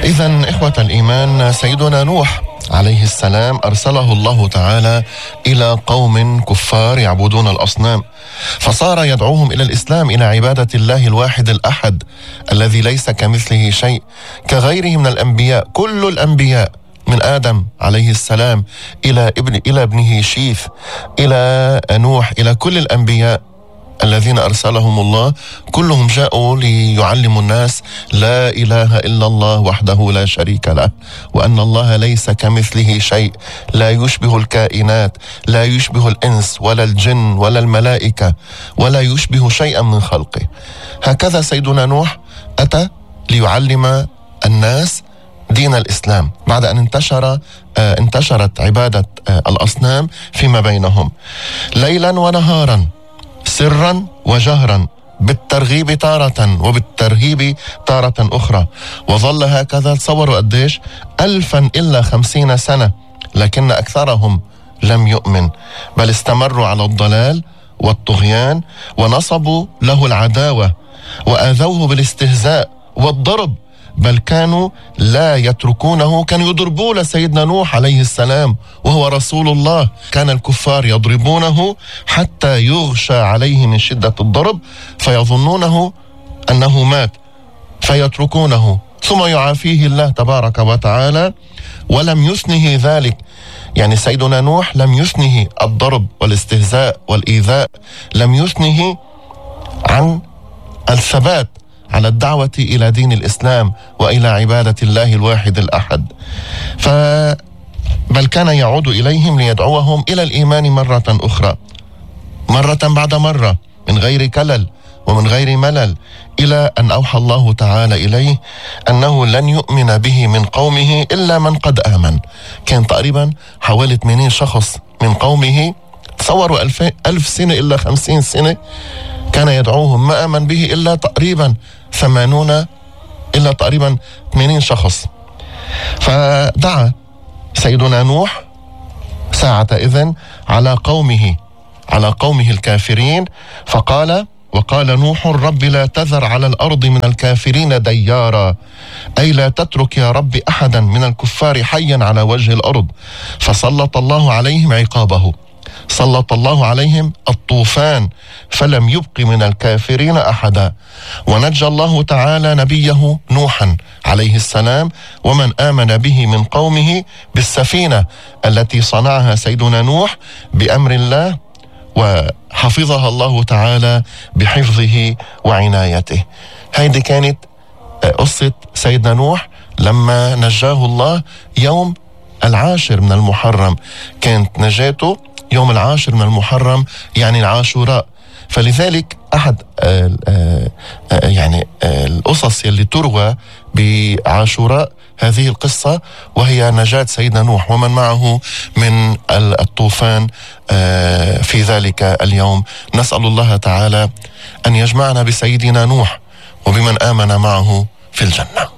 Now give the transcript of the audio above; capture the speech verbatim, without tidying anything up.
إذن إخوة الإيمان، سيدنا نوح عليه السلام أرسله الله تعالى إلى قوم كفار يعبدون الأصنام، فصار يدعوهم إلى الإسلام، إلى عبادة الله الواحد الأحد الذي ليس كمثله شيء، كغيره من الأنبياء. كل الأنبياء من آدم عليه السلام إلى ابن إلى ابنه شيث، إلى نوح، إلى كل الأنبياء الذين أرسلهم الله، كلهم جاءوا ليعلموا الناس لا إله إلا الله وحده لا شريك له، وأن الله ليس كمثله شيء، لا يشبه الكائنات، لا يشبه الإنس ولا الجن ولا الملائكة، ولا يشبه شيئا من خلقه. هكذا سيدنا نوح أتى ليعلم الناس دين الإسلام بعد أن انتشر آه انتشرت عبادة آه الأصنام فيما بينهم ليلا ونهارا، سرا وجهرا، بالترغيب تارة وبالترهيب تارة أخرى. وظل هكذا، تصوروا قديش، ألفا إلا خمسين سنة، لكن أكثرهم لم يؤمن، بل استمروا على الضلال والطغيان، ونصبوا له العداوة وآذوه بالاستهزاء والضرب، بل كانوا لا يتركونه، كانوا يضربون سيدنا نوح عليه السلام وهو رسول الله. كان الكفار يضربونه حتى يغشى عليه من شدة الضرب فيظنونه أنه مات فيتركونه، ثم يعافيه الله تبارك وتعالى. ولم يثنه ذلك، يعني سيدنا نوح لم يثنه الضرب والاستهزاء والإيذاء، لم يثنه عن الثبات على الدعوة إلى دين الإسلام وإلى عبادة الله الواحد الأحد. ف بل كان يعود إليهم ليدعوهم إلى الإيمان مرة أخرى، مرة بعد مرة، من غير كلل ومن غير ملل، إلى أن أوحى الله تعالى إليه أنه لن يؤمن به من قومه إلا من قد آمن. كان تقريبا حوالي ثمانين شخص من قومه، تصوروا ألف, ألف سنة إلا خمسين سنة كان يدعوهم، ما آمن به إلا تقريبا ثمانون إلا تقريبا ثمانين شخص. فدعا سيدنا نوح ساعة إذن على قومه على قومه الكافرين، فقال: وقال نوح رب لا تذر على الأرض من الكافرين ديارا، أي لا تترك يا رب أحدا من الكفار حيا على وجه الأرض. فسلط الله عليهم عقابه، سلط الله عليهم الطوفان، فلم يبق من الكافرين أحدا. ونجى الله تعالى نبيه نوحا عليه السلام ومن آمن به من قومه بالسفينة التي صنعها سيدنا نوح بأمر الله، وحفظها الله تعالى بحفظه وعنايته. هيدي كانت قصة سيدنا نوح لما نجاه الله يوم العاشر من المحرم، كانت نجاته يوم العاشر من المحرم، يعني العاشوراء. فلذلك أحد آآ آآ يعني آآ القصص يلي تروى بعاشوراء هذه القصة، وهي نجاة سيدنا نوح ومن معه من الطوفان في ذلك اليوم. نسأل الله تعالى أن يجمعنا بسيدنا نوح وبمن آمن معه في الجنة.